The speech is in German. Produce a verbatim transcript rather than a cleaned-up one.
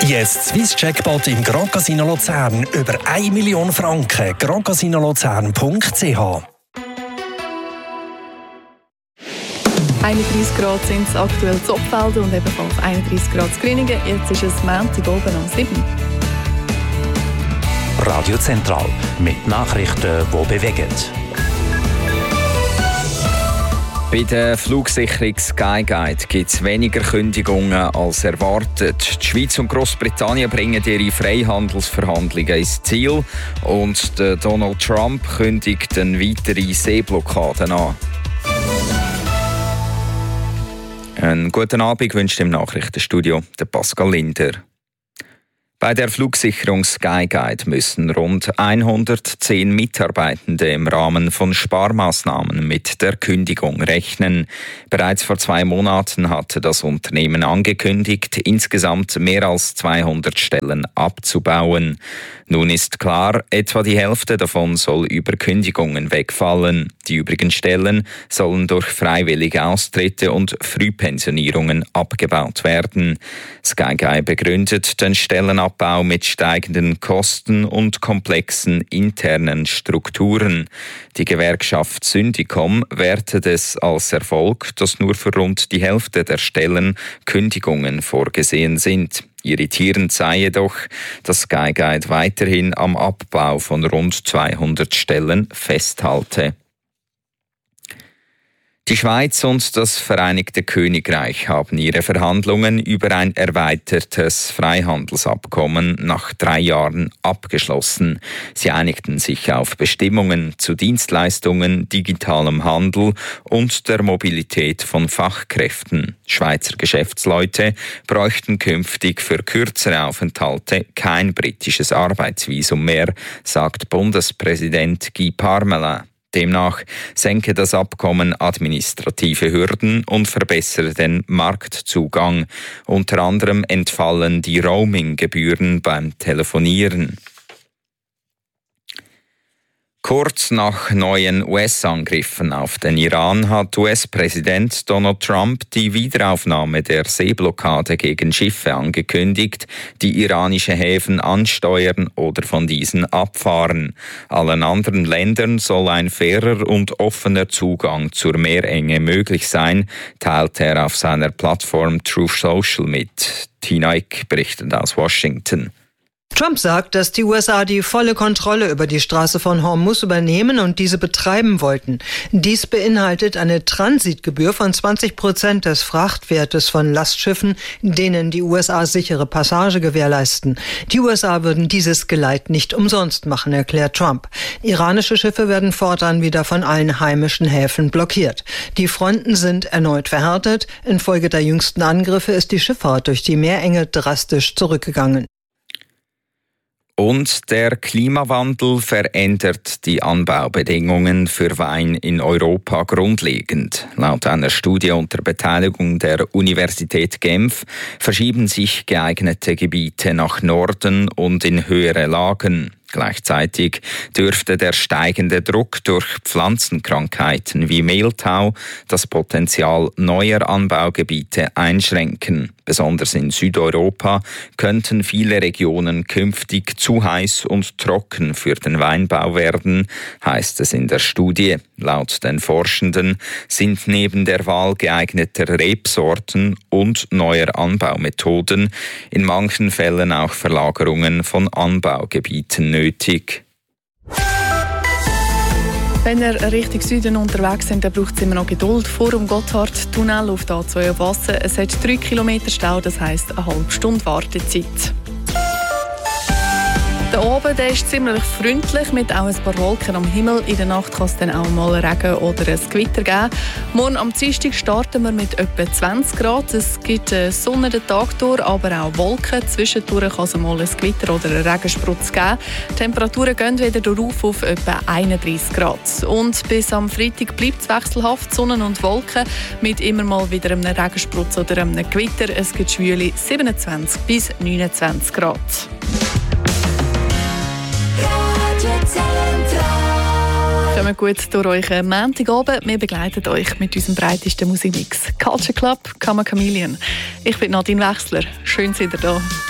Jetzt Swiss Jackpot im Grand Casino Luzern. Über eine Million Franken. grand casino luzern punkt c h. einunddreissig Grad sind es aktuell in Oppfelden und ebenfalls einunddreissig Grad in Grinningen. Jetzt ist es Montag oben um sieben. Radio Zentral mit Nachrichten, die bewegen. Bei der Flugsicherung Skyguide gibt es weniger Kündigungen als erwartet. Die Schweiz und Großbritannien bringen ihre Freihandelsverhandlungen ins Ziel und der Donald Trump kündigt eine weitere Seeblockaden an. Einen guten Abend wünscht im Nachrichtenstudio der Pascal Linder. Bei der Flugsicherung Skyguide müssen rund hundertzehn Mitarbeitende im Rahmen von Sparmaßnahmen mit der Kündigung rechnen. Bereits vor zwei Monaten hatte das Unternehmen angekündigt, insgesamt mehr als zweihundert Stellen abzubauen. Nun ist klar, etwa die Hälfte davon soll über Kündigungen wegfallen. Die übrigen Stellen sollen durch freiwillige Austritte und Frühpensionierungen abgebaut werden. Skyguide begründet den Stellenabbau mit steigenden Kosten und komplexen internen Strukturen. Die Gewerkschaft Syndicom wertet es als Erfolg, dass nur für rund die Hälfte der Stellen Kündigungen vorgesehen sind. Irritierend sei jedoch, dass Skyguide weiterhin am Abbau von rund zweihundert Stellen festhalte. Die Schweiz und das Vereinigte Königreich haben ihre Verhandlungen über ein erweitertes Freihandelsabkommen nach drei Jahren abgeschlossen. Sie einigten sich auf Bestimmungen zu Dienstleistungen, digitalem Handel und der Mobilität von Fachkräften. Schweizer Geschäftsleute bräuchten künftig für kürzere Aufenthalte kein britisches Arbeitsvisum mehr, sagt Bundespräsident Guy Parmelin. Demnach senke das Abkommen administrative Hürden und verbessere den Marktzugang. Unter anderem entfallen die Roaming-Gebühren beim Telefonieren. Kurz nach neuen U S-Angriffen auf den Iran hat U S-Präsident Donald Trump die Wiederaufnahme der Seeblockade gegen Schiffe angekündigt, die iranische Häfen ansteuern oder von diesen abfahren. Allen anderen Ländern soll ein fairer und offener Zugang zur Meerenge möglich sein, teilte er auf seiner Plattform Truth Social mit. Tina Eck berichtet aus Washington. Trump sagt, dass die U S A die volle Kontrolle über die Straße von Hormuz übernehmen und diese betreiben wollten. Dies beinhaltet eine Transitgebühr von zwanzig Prozent des Frachtwertes von Lastschiffen, denen die U S A sichere Passage gewährleisten. Die U S A würden dieses Geleit nicht umsonst machen, erklärt Trump. Iranische Schiffe werden fortan wieder von allen heimischen Häfen blockiert. Die Fronten sind erneut verhärtet. Infolge der jüngsten Angriffe ist die Schifffahrt durch die Meerenge drastisch zurückgegangen. Und der Klimawandel verändert die Anbaubedingungen für Wein in Europa grundlegend. Laut einer Studie unter Beteiligung der Universität Genf verschieben sich geeignete Gebiete nach Norden und in höhere Lagen. Gleichzeitig dürfte der steigende Druck durch Pflanzenkrankheiten wie Mehltau das Potenzial neuer Anbaugebiete einschränken. Besonders in Südeuropa könnten viele Regionen künftig zu heiß und trocken für den Weinbau werden, heißt es in der Studie. Laut den Forschenden sind neben der Wahl geeigneter Rebsorten und neuer Anbaumethoden in manchen Fällen auch Verlagerungen von Anbaugebieten nötig. Wenn ihr Richtung Süden unterwegs sind, dann braucht es immer noch Geduld. Vor dem Gotthardtunnel auf der A zwei auf Wassen. Es hat drei Kilometer Stau, das heisst eine halbe Stunde Wartezeit. Der oben der ist ziemlich freundlich, mit auch ein paar Wolken am Himmel. In der Nacht kann es dann auch mal Regen oder ein Gewitter geben. Morgen am Dienstag starten wir mit etwa zwanzig Grad. Es gibt Sonne den Tag durch, aber auch Wolken. Zwischendurch kann es mal ein Gewitter oder einen Regensprutz geben. Die Temperaturen gehen wieder rauf auf etwa einunddreissig Grad. Und bis am Freitag bleibt es wechselhaft, Sonne und Wolken, mit immer mal wieder einem Regensprutz oder einem Gewitter. Es gibt schwüle siebenundzwanzig bis neunundzwanzig Grad. Kommt gut durch euren Montagabend. Wir begleiten euch mit unserem breitesten Musikmix. Culture Club, Come a Chameleon. Ich bin Nadine Wechsler. Schön, seid ihr da.